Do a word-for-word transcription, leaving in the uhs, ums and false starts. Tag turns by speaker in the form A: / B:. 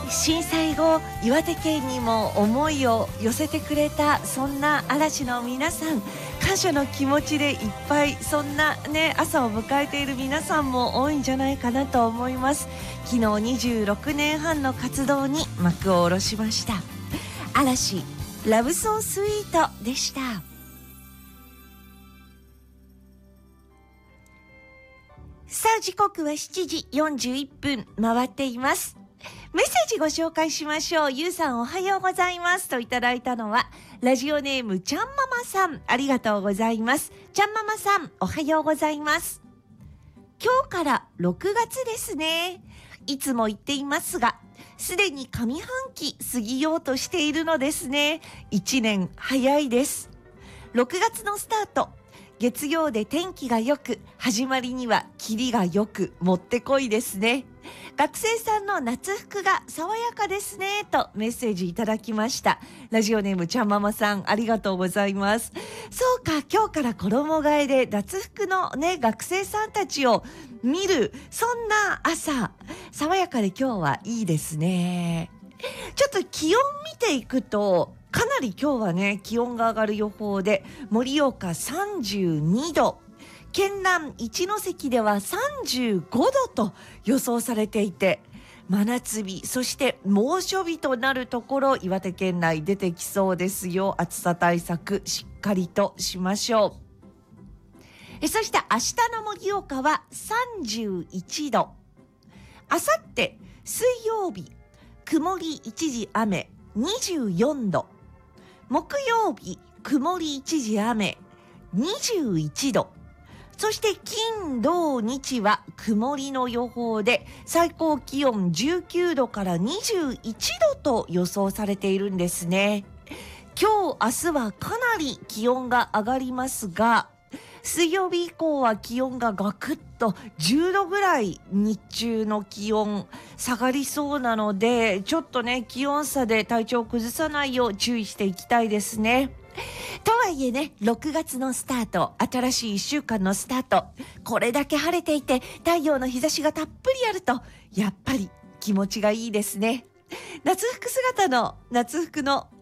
A: 震災後、岩手県にも思いを寄せてくれた、そんな嵐の皆さん、感謝の気持ちでいっぱい、そんなね朝を迎えている皆さんも多いんじゃないかなと思います。昨日にじゅうろくねんはんの活動に幕を下ろしました。嵐ラブソースイートでした。さあ時刻はしちじよんじゅういっぷん回っています。メッセージご紹介しましょう。ゆうさんおはようございますといただいたのはラジオネームちゃんママさん、ありがとうございます。ちゃんママさんおはようございます。今日からろくがつですね。いつも言っていますがすでに上半期過ぎようとしているのですね。いちねん早いです。ろくがつのスタート、月曜で天気が良く、始まりにはキリが良く、もってこいですね。学生さんの夏服が爽やかですねとメッセージいただきました。ラジオネームちゃんママさん、ありがとうございます。そうか、今日から衣替えで夏服のね学生さんたちを見る、そんな朝、爽やかで今日はいいですね。ちょっと気温見ていくとかなり今日はね気温が上がる予報で、盛岡さんじゅうにど、県南一関ではさんじゅうごどと予想されていて、真夏日、そして猛暑日となるところ岩手県内出てきそうですよ。暑さ対策しっかりとしましょう。えそして明日の盛岡はさんじゅういちど、あさって水曜日曇り一時雨にじゅうよんど、木曜日曇り一時雨にじゅういちど、そして金土日は曇りの予報で最高気温じゅうきゅうどからにじゅういちどと予想されているんですね。今日明日はかなり気温が上がりますが、水曜日以降は気温がガクッとじゅうどぐらい日中の気温下がりそうなので、ちょっとね気温差で体調を崩さないよう注意していきたいですね。とはいえね、ろくがつのスタート、新しいいっしゅうかんのスタート、これだけ晴れていて太陽の日差しがたっぷりあるとやっぱり気持ちがいいですね。夏服姿の夏服の